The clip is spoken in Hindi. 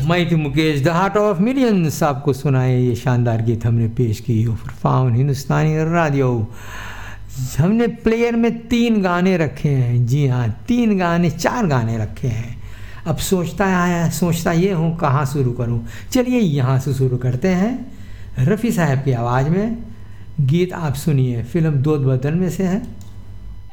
मैं थी Mukesh, the heart of millions आपको सुनाए ये शानदार गीत हमने पेश की फुरफान हिंदुस्तानी रेडियो। हमने प्लेयर में 3 गाने रखे हैं, जी हाँ 3 गाने 4 गाने रखे हैं। अब सोचता ये हूँ कहाँ शुरू करूँ। चलिए यहाँ से शुरू करते हैं। रफ़ी साहब की आवाज़ में गीत आप सुनिए, फिल्म दो बदन में से है।